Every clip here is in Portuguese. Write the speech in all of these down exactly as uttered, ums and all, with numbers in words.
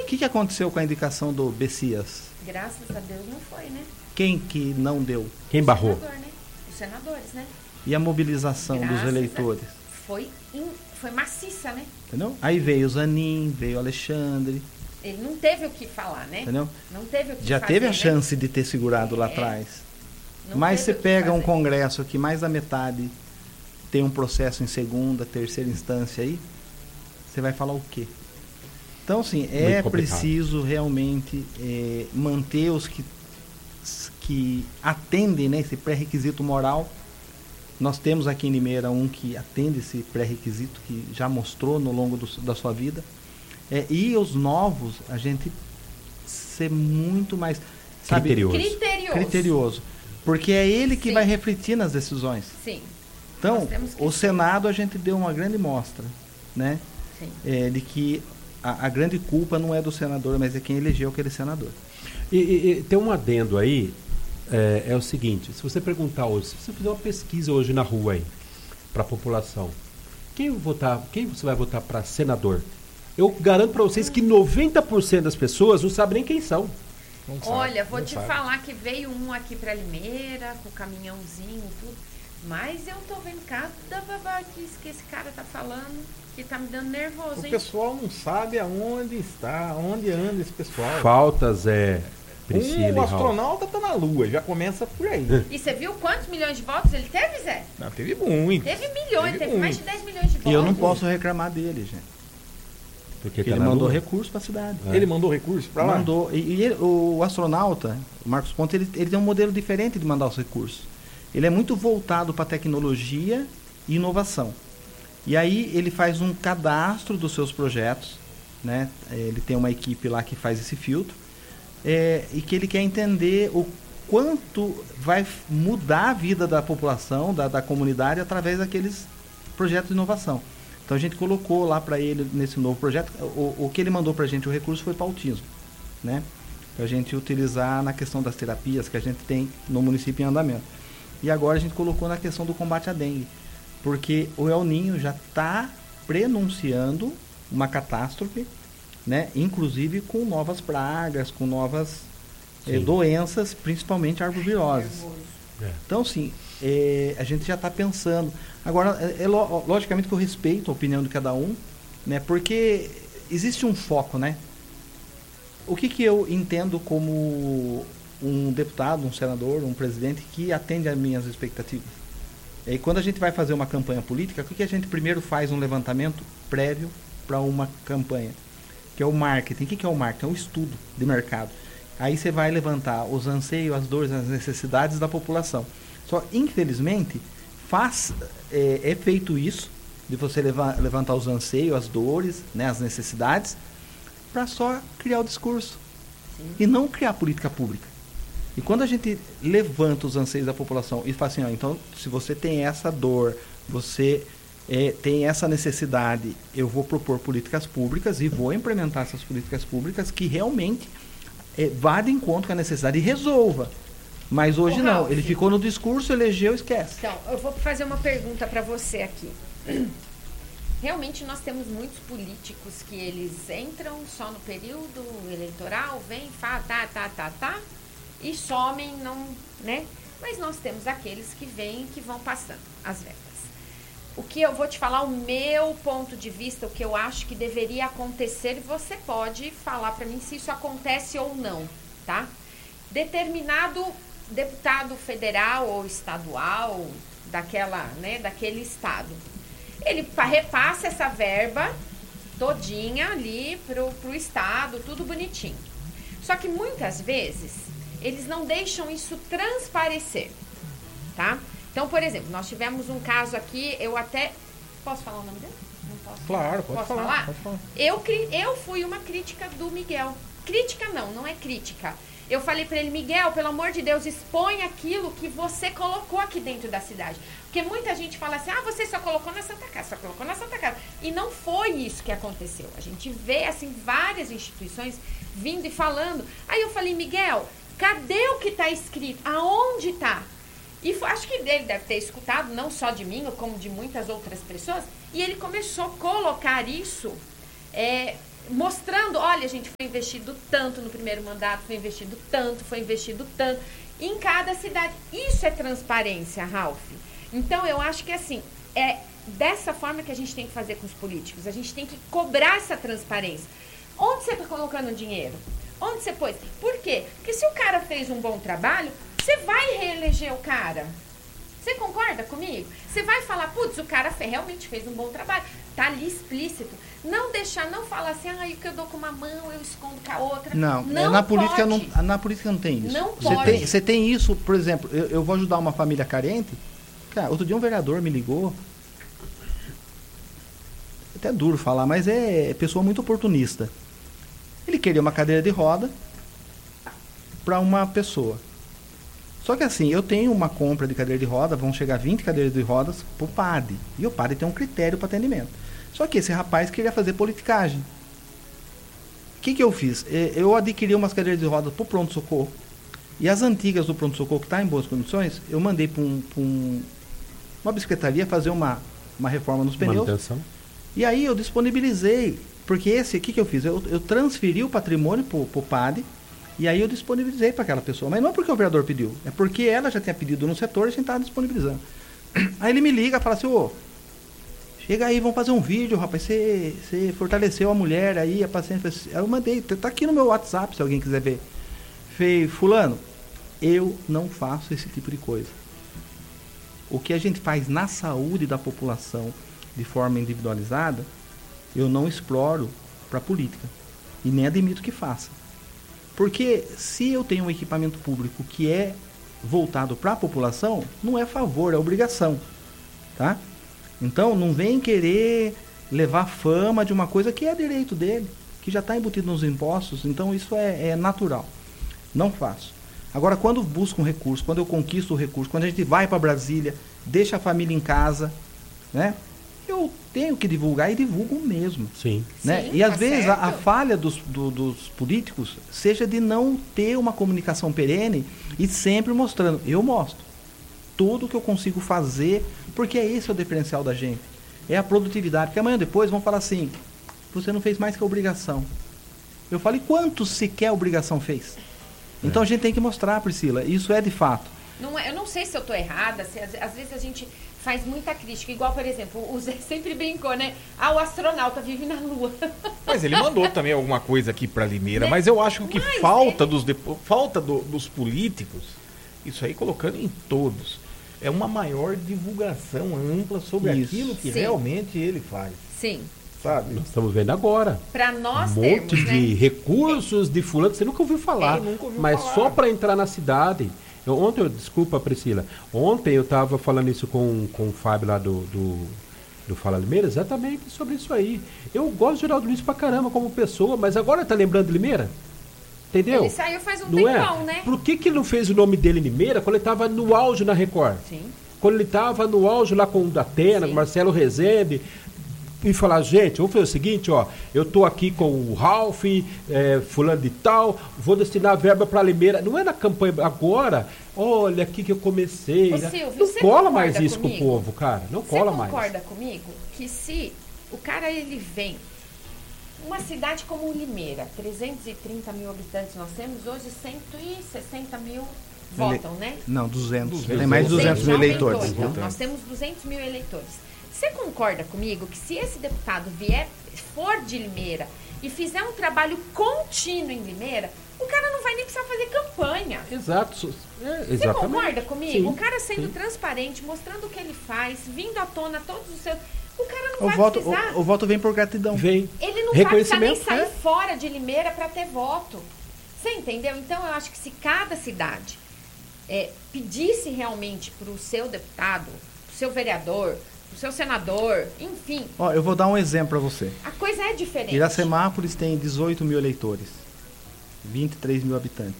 que, que aconteceu com a indicação do Bessias? Graças a Deus não foi, né? Quem que não deu? Quem barrou? O senador, né? Os senadores, né? E a mobilização Graças dos eleitores? A... Foi, in... foi maciça, né? Entendeu? Aí veio o Zanin, veio o Alexandre. Ele não teve o que falar, né? Entendeu? Não teve o que Já fazer, teve a né? chance de ter segurado É. lá atrás. Não Mas você teve o que pega um fazer. congresso que mais da metade tem um processo em segunda, terceira instância aí, você vai falar o quê? Então, assim, é Muito complicado. preciso realmente é, manter os que, que atendem, né, esse pré-requisito moral. Nós temos aqui em Limeira um que atende esse pré-requisito, que já mostrou no longo do, da sua vida. É, e os novos, a gente ser muito mais, sabe, Criterioso. Criterioso. criterioso. Porque é ele que Sim. vai refletir nas decisões. Sim. Então, Nós temos que o ser. Senado a gente deu uma grande mostra, né? Sim. É, de que a, a grande culpa não é do senador, mas é quem elegeu aquele senador. E, e, e tem um adendo aí, é, é o seguinte, se você perguntar hoje, se você fizer uma pesquisa hoje na rua aí, para a população, quem, votar, quem você vai votar para senador? Eu garanto para vocês que noventa por cento das pessoas não sabem nem quem são. Não sabe, Olha, vou não te sabe. falar que veio um aqui pra Limeira, com o caminhãozinho e tudo. Mas eu tô vendo cada babaquice que esse cara tá falando, que tá me dando nervoso, O hein? pessoal não sabe aonde está, aonde anda esse pessoal. Faltas é Priscila Um e Raul. astronauta tá na Lua, já começa por aí. E você viu quantos milhões de votos ele teve, Zé? Não, teve muito. Teve milhões, Teve teve, mais de muito. dez milhões de votos. E eu não posso reclamar dele, gente. Porque Porque tá ele na mandou Lua. recurso para a cidade. Ele mandou recurso pra lá? Mandou. E, e ele- o astronauta, o Marcos Pontes, ele, ele tem um modelo diferente de mandar os recursos. Ele é muito voltado para tecnologia e inovação. E aí ele faz um cadastro dos seus projetos, né? Ele tem uma equipe lá que faz esse filtro, é, e que ele quer entender o quanto vai f- mudar a vida da população, da, da comunidade, através daqueles projetos de inovação. Então a gente colocou lá para ele, nesse novo projeto, o, o que ele mandou para a gente, o recurso foi para autismo, né? Para a gente utilizar na questão das terapias que a gente tem no município em andamento. E agora a gente colocou na questão do combate à dengue, porque o El Niño já está prenunciando uma catástrofe, né? Inclusive com novas pragas, com novas eh, Sim. doenças, principalmente arboviroses. É. Então, sim, é, a gente já está pensando. Agora, é, é lo- logicamente que eu respeito a opinião de cada um, né? Porque existe um foco, né? O que, que eu entendo como um deputado, um senador, um presidente que atende às minhas expectativas? E quando a gente vai fazer uma campanha política, o que, que a gente primeiro faz? Um levantamento prévio para uma campanha, que é o marketing. O que, que é o marketing? É um estudo de mercado. Aí você vai levantar os anseios, as dores, as necessidades da população. Só, infelizmente, faz, é, é feito isso, de você leva, levantar os anseios, as dores, né, as necessidades, para só criar o discurso. Sim. E não criar política pública. E quando a gente levanta os anseios da população e fala assim, ó, então, se você tem essa dor, você é, tem essa necessidade, eu vou propor políticas públicas e vou implementar essas políticas públicas que realmente é, vá de encontro com a necessidade e resolva. Mas hoje Ô, não, Ralf. ele ficou no discurso, elegeu, esquece. Então, eu vou fazer uma pergunta para você aqui. Realmente nós temos muitos políticos que eles entram só no período eleitoral, vêm, fala, tá, tá, tá, tá, e somem, não, né? Mas nós temos aqueles que vêm e que vão passando as verbas. O que eu vou te falar, o meu ponto de vista, o que eu acho que deveria acontecer, você pode falar para mim se isso acontece ou não, tá? Determinado deputado federal ou estadual daquela, né, daquele estado, ele pa- repassa essa verba todinha ali pro, pro estado, tudo bonitinho. Só que muitas vezes eles não deixam isso transparecer, tá? Então, por exemplo, nós tivemos um caso aqui, eu até... Posso falar o nome dele? Não posso? Claro, pode Posso falar, falar? pode falar. Eu, cri- eu fui uma crítica do Miguel. Crítica não, não é crítica. Eu falei pra ele, Miguel, pelo amor de Deus, expõe aquilo que você colocou aqui dentro da cidade. Porque muita gente fala assim, ah, você só colocou na Santa Casa, só colocou na Santa Casa. E não foi isso que aconteceu. A gente vê, assim, várias instituições vindo e falando. Aí eu falei, Miguel, cadê o que tá escrito? Aonde tá? E foi- acho que ele deve ter escutado, não só de mim, como de muitas outras pessoas. E ele começou a colocar isso... É, mostrando, olha, gente, foi investido tanto no primeiro mandato, foi investido tanto, foi investido tanto em cada cidade. Isso é transparência, Ralf. Então, eu acho que, assim, é dessa forma que a gente tem que fazer com os políticos. A gente tem que cobrar essa transparência. Onde você está colocando o dinheiro? Onde você pôs? Por quê? Porque se o cara fez um bom trabalho, você vai reeleger o cara. Você concorda comigo? Você vai falar, putz, o cara realmente fez um bom trabalho. Tá ali explícito. Não deixar, não falar assim, ah, o que eu dou com uma mão, eu escondo com a outra. Não, não na, pode. política não, na política não tem isso. Não você pode. Tem, você tem isso, por exemplo, eu, eu vou ajudar uma família carente. Cara, outro dia um vereador me ligou. É até duro falar, mas é pessoa muito oportunista. Ele queria uma cadeira de roda para uma pessoa. Só que assim, eu tenho uma compra de cadeira de roda, vão chegar vinte cadeiras de rodas para o P A D. E o P A D tem um critério para atendimento. Só que esse rapaz queria fazer politicagem. O que, que eu fiz? Eu adquiri umas cadeiras de rodas para o pronto-socorro. E as antigas do pronto-socorro, que estão em boas condições, eu mandei para um, um, uma bicicletaria fazer uma, uma reforma nos pneus. Manutenção. E aí eu disponibilizei, porque esse, o que, que eu fiz? Eu, eu transferi o patrimônio para o P A D, e aí eu disponibilizei para aquela pessoa. Mas não porque o vereador pediu, é porque ela já tinha pedido no setor e a gente estava disponibilizando. Aí ele me liga e fala assim, ô, chega aí, vamos fazer um vídeo, rapaz, você, você fortaleceu a mulher aí, a paciente. Aí eu mandei, tá aqui no meu WhatsApp, se alguém quiser ver. Falei, fulano, eu não faço esse tipo de coisa. O que a gente faz na saúde da população, de forma individualizada, eu não exploro para política. E nem admito que faça. Porque se eu tenho um equipamento público que é voltado para a população, não é favor, é obrigação. Tá? Então, não vem querer levar fama de uma coisa que é direito dele, que já está embutido nos impostos, então isso é, é natural. Não faço. Agora, quando busco um recurso, quando eu conquisto o recurso, quando a gente vai para Brasília, deixa a família em casa, né? Eu tenho que divulgar e divulgo mesmo. Sim. Né? Sim, e às tá vezes a, certo. a falha dos, do, dos políticos seja de não ter uma comunicação perene e sempre mostrando. Eu mostro tudo que eu consigo fazer, porque é esse o diferencial da gente. É a produtividade. Porque amanhã ou depois vão falar assim, você não fez mais que a obrigação. Eu falo, e quantos sequer a obrigação fez? Então É. a gente tem que mostrar, Priscila. Isso é de fato. Não é- eu não sei se eu tô errada, se às, às vezes a gente faz muita crítica, igual, por exemplo, o Zé sempre brincou, né? Ah, o astronauta vive na Lua. Mas ele mandou também alguma coisa aqui para Limeira, Né? mas eu acho que o que Mas falta, ele- dos, depo- falta do- dos políticos, isso aí colocando em todos, é uma maior divulgação ampla sobre Isso. aquilo que Sim. realmente ele faz, Sim, sabe? Nós estamos vendo agora. para Um nós monte termos, de né? recursos de fulano que você nunca ouviu falar. É, nunca ouviu mas falar. só para entrar na cidade. Eu, ontem, eu, desculpa, Priscila. Ontem eu estava falando isso com, com o Fábio lá do, do, do Fala Limeira, exatamente sobre isso aí. Eu gosto de Geraldo Luiz pra caramba como pessoa, mas agora tá lembrando de Limeira? Entendeu? Ele saiu faz um Não tempão, é? né? Por que, que ele não fez o nome dele em Limeira quando ele estava no auge na Record? Sim. Quando ele estava no auge lá com o Datena, Sim. com o Marcelo Rezende, e falar, gente, vamos fazer o seguinte, ó, eu tô aqui com o Ralf, é, fulano de tal, vou destinar verba para Limeira. Não é na campanha agora, olha aqui que eu comecei. Ô, né? Silvio, Não você cola concorda mais isso comigo? com o povo, cara. Não cola Você mais. concorda comigo que se o cara ele vem, uma cidade como Limeira, trezentos e trinta mil habitantes nós temos, hoje cento e sessenta mil votam, né? Não, duzentos. duzentos. Tem mais de duzentos mil aumentou, eleitores. então. Votantes. Nós temos duzentos mil eleitores. Você concorda comigo que se esse deputado vier, for de Limeira e fizer um trabalho contínuo em Limeira, o cara não vai nem precisar fazer campanha. Exato. É, Você exatamente. concorda comigo? Sim, o cara sendo sim. transparente, mostrando o que ele faz, vindo à tona todos os seus... O cara não O vai voto, precisar... o, o voto vem por gratidão. Vem. Ele não vai precisar nem Reconhecimento, sair é. fora de Limeira para ter voto. Você entendeu? Então, eu acho que se cada cidade é, pedisse realmente para o seu deputado, para o seu vereador, para o seu senador, enfim, Ó, eu vou dar um exemplo para você. a coisa é diferente. Iracemápolis tem dezoito mil eleitores, vinte e três mil habitantes.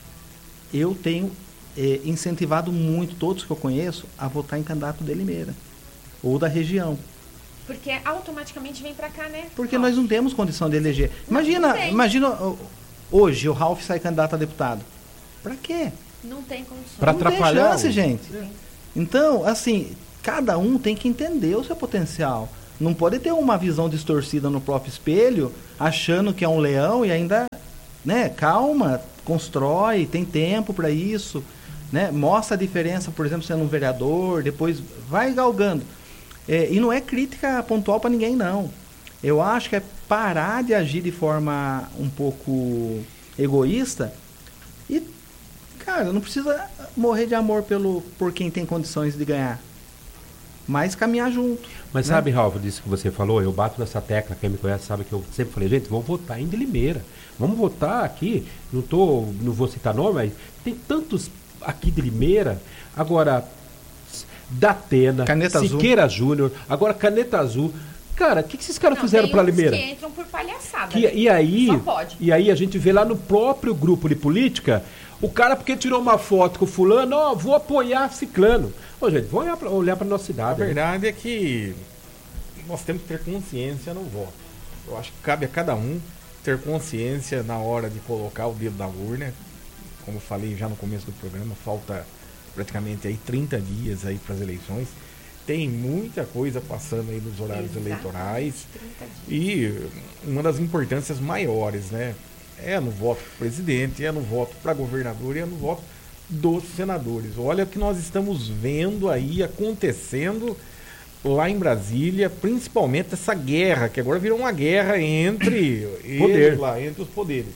Eu tenho eh, incentivado muito todos que eu conheço a votar em candidato de Limeira ou da região. Porque automaticamente vem para cá, né? Porque Ó, nós não temos condição de eleger. Não, Imagina, não tem. imagina ó, hoje o Ralf sai candidato a deputado. Para quê? Não tem condições. Pra não atrapalhar tem chance, o- gente. Então, assim, cada um tem que entender o seu potencial. Não pode ter uma visão distorcida no próprio espelho, achando que é um leão e ainda, né, calma, constrói, tem tempo para isso, né, mostra a diferença, por exemplo, sendo um vereador, depois vai galgando. É, e não é crítica pontual para ninguém, não. Eu acho que é parar de agir de forma um pouco egoísta e, cara, não precisa morrer de amor pelo, por quem tem condições de ganhar, mas caminhar junto. Mas né? sabe, Ralf, disso que você falou, eu bato nessa tecla, quem me conhece sabe que eu sempre falei, gente, vamos votar em de Limeira. Vamos votar aqui, não, tô, não vou citar nome, mas tem tantos aqui de Limeira. Agora, Datena, Caneta Siqueira Azul. Júnior, agora Caneta Azul. Cara, o que, que esses caras Não, fizeram tem para uns Limeira? que entram por palhaçada. Que, né? e, aí, Só pode. e aí a gente vê lá no próprio grupo de política, o cara porque tirou uma foto com o fulano, ó, vou apoiar ciclano. Ô, gente, vamos olhar pra, olhar pra nossa A cidade. né? verdade é que nós temos que ter consciência no voto. Eu acho que cabe a cada um ter consciência na hora de colocar o dedo na urna. Como eu falei já no começo do programa, falta praticamente aí trinta dias aí para as eleições. Tem muita coisa passando aí nos horários Exatamente, eleitorais. trinta dias. E uma das importâncias maiores, né? É no voto para presidente, é no voto para governador e é no voto dos senadores. Olha o que nós estamos vendo aí acontecendo lá em Brasília, principalmente essa guerra, que agora virou uma guerra entre Poder. eles lá, entre os poderes,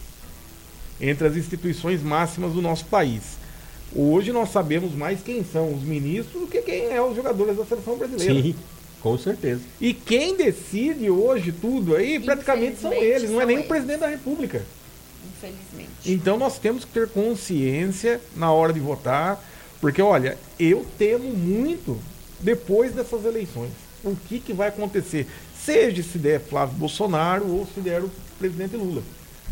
entre as instituições máximas do nosso país. Hoje nós sabemos mais quem são os ministros do que quem é os jogadores da seleção brasileira. Sim, com certeza. E quem decide hoje tudo aí, praticamente são Infelizmente, eles, não é são nem eles. o presidente da República. Infelizmente. Então nós temos que ter consciência na hora de votar, porque olha, eu temo muito depois dessas eleições. O que, que vai acontecer? Seja se der Flávio Bolsonaro ou se der o presidente Lula.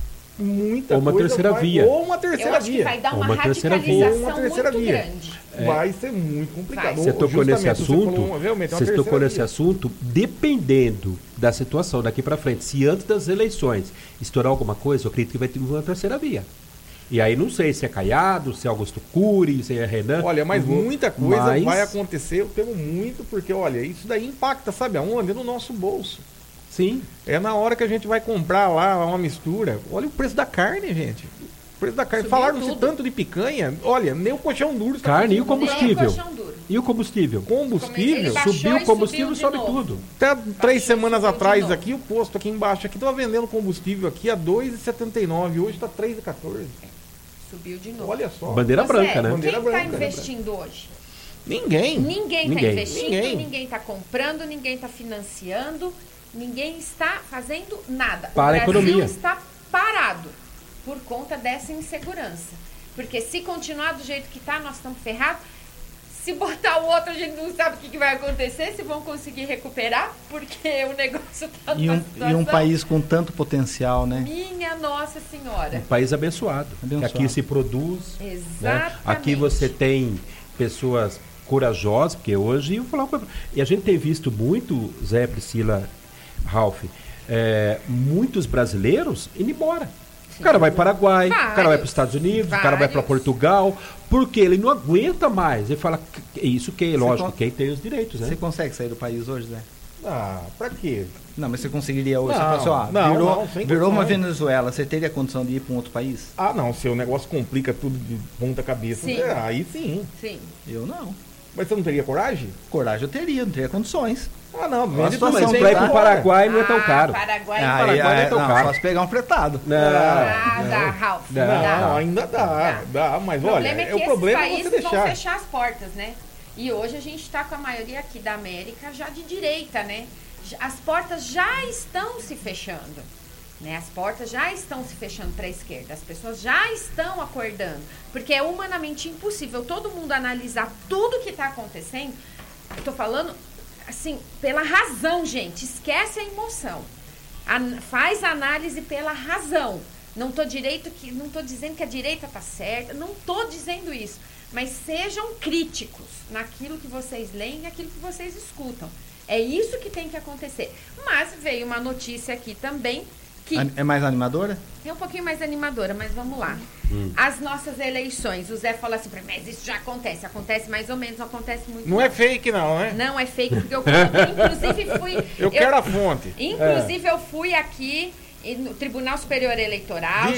Muita Ou uma coisa terceira vai, via. Ou uma Eu terceira acho que via. vai dar Ou uma, uma terceira via. Ou radicalização uma terceira muito via. grande. Vai ser muito complicado. Vai. Você tocou nesse Justamente, você assunto, falou, realmente, é uma você tocou terceira nesse via. assunto, dependendo da situação daqui para frente, se antes das eleições estourar alguma coisa, eu acredito que vai ter uma terceira via. E aí não sei se é Caiado, se é Augusto Cury, se é Renan. Olha, mas não vou- muita coisa mas- vai acontecer, eu temo muito, porque olha, isso daí impacta, sabe aonde? No nosso bolso. Sim. É na hora que a gente vai comprar lá uma mistura. Olha o preço da carne, gente. O preço da carne. Subiu Falaram-se tudo. tanto de picanha. Olha, nem o colchão duro está Carne e o conseguindo combustível. Nem o colchão duro. E o combustível? Combustível. Ele baixou Subiu e o combustível, subiu de sobe novo. tudo. Até três e semanas subiu de atrás novo. aqui, o posto aqui embaixo aqui estava vendendo combustível aqui a dois reais e setenta e nove centavos. Hoje está três reais e quatorze centavos. Subiu de novo. Olha só. Bandeira Ô, branca, Zé, né? Bandeira Quem está branca, investindo hoje? Ninguém. Ninguém está Ninguém. investindo, Ninguém. ninguém está comprando, ninguém está financiando, ninguém está fazendo nada. Para a o Brasil economia. está parado por conta dessa insegurança. Porque se continuar do jeito que está, nós estamos ferrados. Se botar o outro, a gente não sabe o que, que vai acontecer, se vão conseguir recuperar, porque o negócio está E numa um, situação... e um país com tanto potencial, né? Minha Nossa Senhora. Um país abençoado. Abençoado. Aqui se produz. Né? Exatamente. Aqui você tem pessoas corajosas, porque hoje eu vou falar uma coisa. E a gente tem visto muito, Zé, Priscila, Ralf, é, muitos brasileiros indo embora. O cara vai para o Paraguai, o cara vai para Vários. os Estados Unidos, o cara vai para Vários. Portugal, porque ele não aguenta mais. Ele fala, "Que- isso que é lógico, con- quem tem os direitos, né? Você consegue sair do país hoje, Zé? Ah, pra quê? Não, mas você conseguiria hoje? Não, você fala assim, ó, não, virou, não, sem virou uma condição. Venezuela, você teria condição de ir para um outro país? Ah, não, se o negócio complica tudo de ponta cabeça, Sim. é, aí sim. Sim. Eu não. Mas você não teria coragem? Coragem eu teria, não teria condições. Ah, não, Nossa, vende tudo, mas Mas vem para ir para o embora. Paraguai não é tão caro. Ah, Paraguai. Ah, Paraguai aí, não é aí, tão não, caro. só se pegar um fretado. Não, Ah, não. dá, Ralf. Não. Não, Dá. ainda dá, dá, mas O olha, problema é que é o problema é esses você países vão deixar. fechar as portas, né? E hoje a gente está com a maioria aqui da América já de direita, né? Já- As portas já estão se fechando, né? As portas já estão se fechando para a esquerda. As pessoas já estão acordando, porque é humanamente impossível todo mundo analisar tudo que está acontecendo. Eu tô falando assim pela razão, gente. Esquece a emoção. An- faz a análise pela razão. Não tô direito que, não tô dizendo que a direita tá certa, não tô dizendo isso, mas sejam críticos naquilo que vocês leem e naquilo que vocês escutam. É isso que tem que acontecer. Mas veio uma notícia aqui também que É mais animadora? é um pouquinho mais animadora, mas vamos lá. Hum. As nossas eleições, o Zé fala assim pra mim, mas isso já acontece. Acontece mais ou menos, não acontece muito. Não é fake, não, né? Não é fake, porque eu, inclusive, fui... Eu quero a fonte. Inclusive, eu fui aqui no Tribunal Superior Eleitoral, Diga.